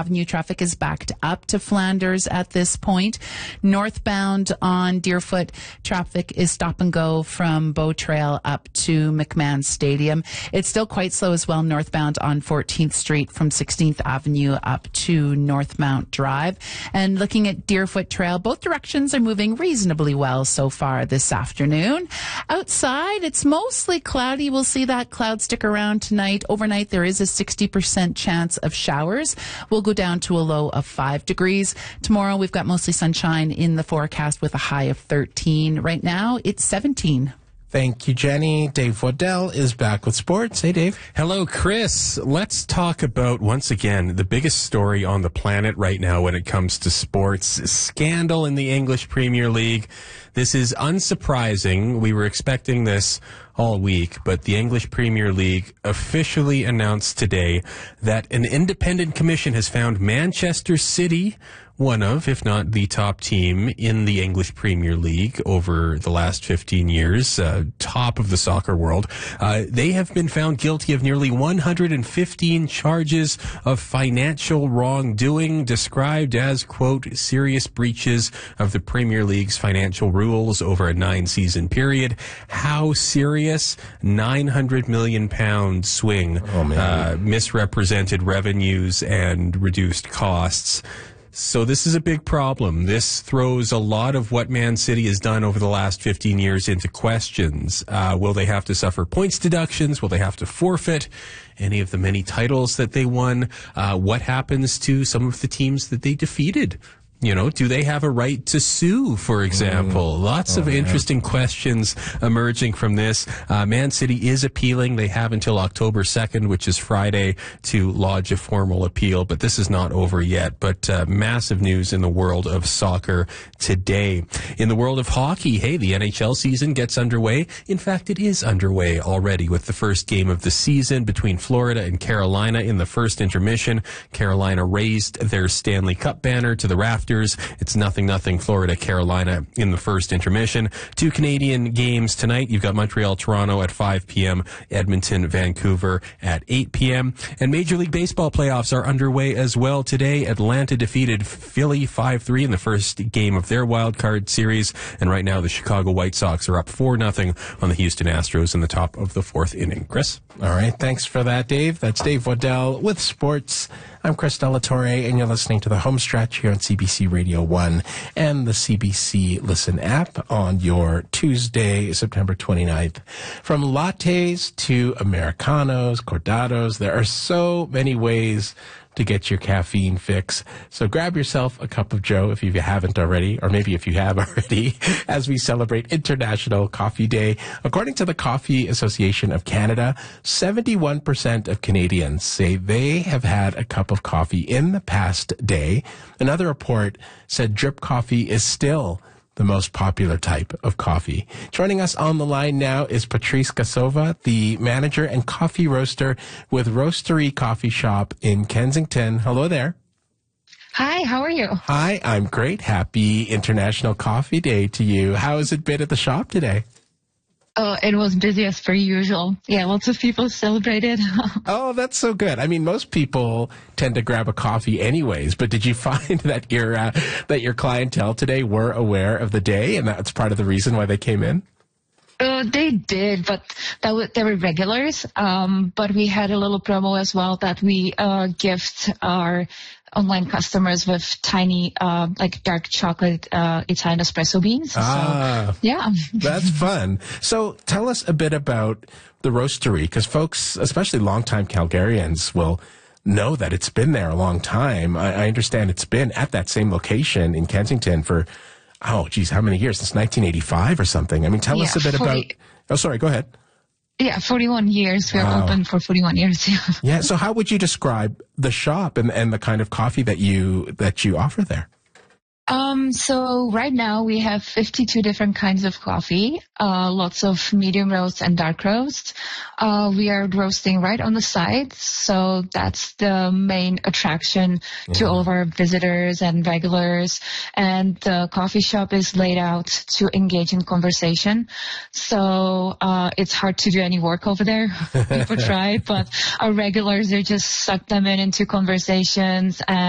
Avenue, traffic is backed up to Flanders at this point. Northbound on Deerfoot, traffic is stop and go from Bow Trail up to McMahon Stadium. It's still quite slow as well northbound on 14th Street from 16th Avenue up to Northmount Drive. And looking at Deerfoot Trail, both directions are moving reasonably well so far this afternoon. Outside, it's mostly cloudy. We'll see that cloud stick around tonight. Overnight, there is a 60% chance of showers. We'll go down to a low of 5 degrees. Tomorrow, we've got mostly sunshine in the forecast with a high of 13. Right now, it's 17. Thank you, Jenny. Dave Waddell is back with sports. Hey, Dave. Hello, Chris. Let's talk about, once again, the biggest story on the planet right now when it comes to sports. Scandal in the English Premier League. This is unsurprising. We were expecting this all week, but the English Premier League officially announced today that an independent commission has found Manchester City one of, if not the top team in the English Premier League over the last 15 years, top of the soccer world. They have been found guilty of nearly 115 charges of financial wrongdoing, described as, quote, serious breaches of the Premier League's financial rules over a 9-season period. How serious? £900 million swing, misrepresented revenues and reduced costs. So this is a big problem. This throws a lot of what Man City has done over the last 15 years into questions. Will they have to suffer points deductions? Will they have to forfeit any of the many titles that they won? What happens to some of the teams that they defeated? You know, do they have a right to sue, for example? Lots of interesting questions emerging from this. Man City is appealing. They have until October 2nd, which is Friday, to lodge a formal appeal, but this is not over yet. But massive news in the world of soccer today. In the world of hockey, hey, the NHL season gets underway. In fact, it is underway already with the first game of the season between Florida and Carolina in the first intermission. Carolina raised their Stanley Cup banner to the rafters. It's 0-0 Florida, Carolina in the first intermission. 2 Canadian games tonight. You've got Montreal, Toronto at 5 p.m., Edmonton, Vancouver at 8 p.m. And Major League Baseball playoffs are underway as well today. Atlanta defeated Philly 5-3 in the first game of their wild card series. And right now, the Chicago White Sox are up 4-0 on the Houston Astros in the top of the 4th inning. Chris? All right. Thanks for that, Dave. That's Dave Waddell with sports. I'm Chris Delatorre, and you're listening to the Home Stretch here on CBC Radio 1 and the CBC Listen app on your Tuesday, September 29th. From lattes to Americanos, cordados, there are so many ways to get your caffeine fix. So grab yourself a cup of Joe if you haven't already, or maybe if you have already, as we celebrate International Coffee Day. According to the Coffee Association of Canada, 71% of Canadians say they have had a cup of coffee in the past day. Another report said drip coffee is still the most popular type of coffee. Joining us on the line now is Patrice Kasova, the manager and coffee roaster with Roastery Coffee Shop in Kensington. Hello there. Hi, how are you? Hi, I'm great. Happy International Coffee Day to you. How has it been at the shop today? Oh, it was busy as per usual. Yeah, lots of people celebrated. Oh, that's so good. I mean, most people tend to grab a coffee anyways, but did you find that your clientele today were aware of the day, and that's part of the reason why they came in? They did, but they were regulars. But we had a little promo as well that we gift our online customers with tiny, like dark chocolate Italian espresso beans. So, yeah. That's fun. So tell us a bit about the roastery, because folks, especially longtime Calgarians, will know that it's been there a long time. I understand it's been at that same location in Kensington for, how many years? Since 1985 or something. I mean, tell us a bit about... Oh, sorry, go ahead. Yeah, 41 years. We're open for 41 years. Yeah. So how would you describe the shop and the kind of coffee that you offer there? So right now we have 52 different kinds of coffee, lots of medium roast and dark roast. We are roasting right on the side, so that's the main attraction to all of our visitors and regulars. And the coffee shop is laid out to engage in conversation. So it's hard to do any work over there. People try, but our regulars, they just suck them into conversations. And